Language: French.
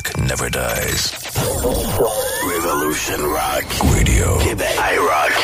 rock never dies. Revolution Rock Radio. Québec. iRock